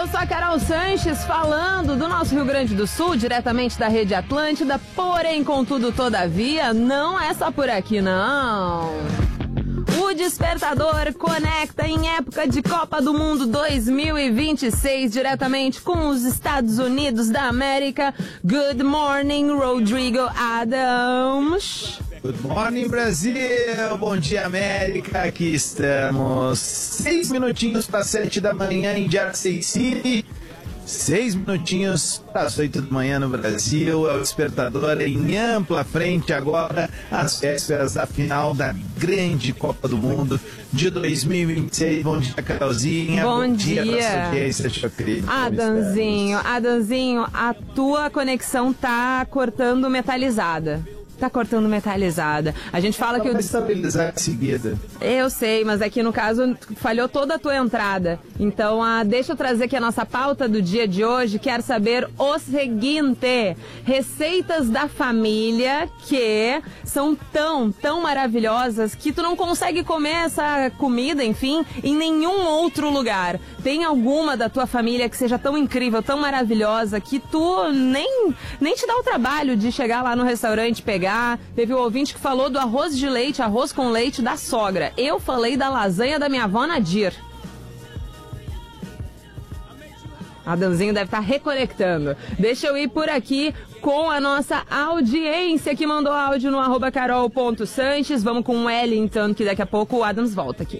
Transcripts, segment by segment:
Eu sou a Carol Sanches, falando do nosso Rio Grande do Sul, diretamente da Rede Atlântida, porém, contudo, todavia, não é só por aqui, não. O Despertador conecta em época de Copa do Mundo 2026, diretamente com os Estados Unidos da América. Good morning, Rodrigo Adams. Good morning, Brasil! Bom dia, América! Aqui estamos. 6 minutinhos para 7 da manhã em Jersey City. 6 minutinhos para as 8 da manhã no Brasil. É o Despertador em ampla frente agora, às vésperas da final da grande Copa do Mundo de 2026. Bom dia, Carolzinha. Bom dia. Pra sua audiência, querido. Adamzinho, a tua conexão tá cortando metalizada. Tá cortando metalizada. A gente fala que... Vai estabilizar em seguida. Eu sei, mas aqui no caso falhou toda a tua entrada. Então, deixa eu trazer aqui a nossa pauta do dia de hoje. Quero saber o seguinte: receitas da família que são tão maravilhosas que tu não consegue comer essa comida, enfim, em nenhum outro lugar. Tem alguma da tua família que seja tão incrível, tão maravilhosa, que tu nem te dá o trabalho de chegar lá no restaurante, pegar? Teve um ouvinte que falou do arroz de leite, arroz com leite da sogra. Eu falei da lasanha da minha avó Nadir. Adamzinho deve estar reconectando. Deixa eu ir por aqui com a nossa audiência que mandou áudio no @carol.sanches. Vamos com o Wellington, que daqui a pouco o Adams volta aqui.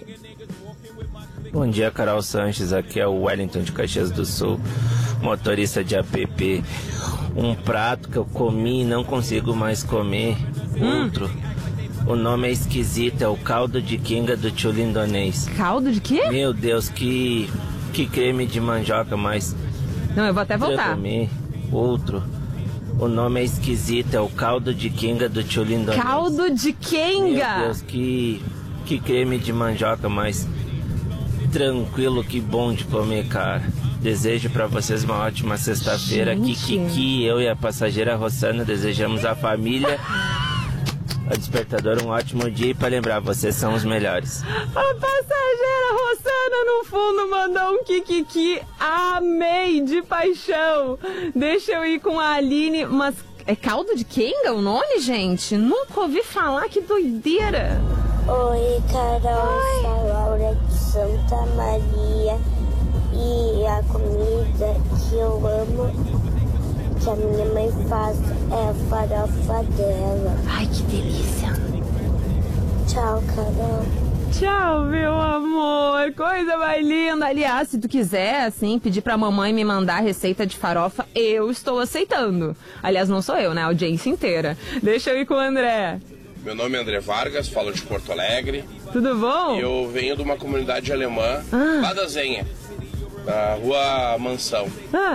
Bom dia, Carol Sanches. Aqui é o Wellington de Caxias do Sul, motorista de app. Um prato que eu comi e não consigo mais comer. Outro. O nome é esquisito, é o caldo de quenga do tio Lindonês. Caldo de quê? Meu Deus, que creme de mandioca, mas... Não, eu vou até voltar. Comer. Outro. O nome é esquisito, é o caldo de quenga do tio Lindonês. Caldo de quenga? Meu Deus, que creme de mandioca, mas... tranquilo, que bom de comer, cara. Desejo pra vocês uma ótima sexta-feira. Kiki, eu e a passageira Rossana desejamos à família, ao Despertador, um ótimo dia. E pra lembrar, vocês são os melhores. A passageira Rossana no fundo mandou um kikiki. Amei, de paixão. Deixa eu ir com a Aline, mas é caldo de quenga o nome, gente? Nunca ouvi falar, que doideira. Oi, Carol, sou a Laura de Santa Maria. E a comida que eu amo, que a minha mãe faz, é a farofa dela. Ai, que delícia. Tchau, Carol. Tchau, meu amor. Coisa mais linda. Aliás, se tu quiser, assim, pedir pra mamãe me mandar a receita de farofa, eu estou aceitando. Aliás, não sou eu, né? A audiência inteira. Deixa eu ir com o André. Meu nome é André Vargas, falo de Porto Alegre. Tudo bom? Eu venho de uma comunidade alemã, lá da Zenha, na Rua Mansão.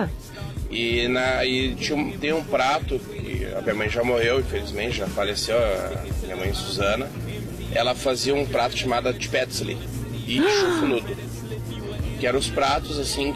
E tem um prato, que a minha mãe já morreu, infelizmente, já faleceu, a minha mãe Suzana. Ela fazia um prato chamado Spätzle e chufunudo, que eram os pratos assim